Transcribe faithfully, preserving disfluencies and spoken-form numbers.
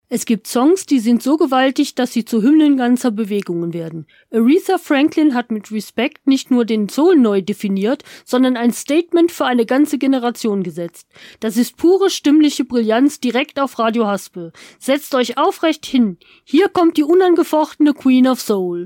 Es gibt Songs, die sind so gewaltig, dass sie zu Hymnen ganzer Bewegungen werden. Aretha Franklin hat mit Respect nicht nur den Soul neu definiert, sondern ein Statement für eine ganze Generation gesetzt. Das ist pure stimmliche Brillanz direkt auf Radio Haspel. Setzt euch aufrecht hin. Hier kommt die unangefochtene Queen of Soul.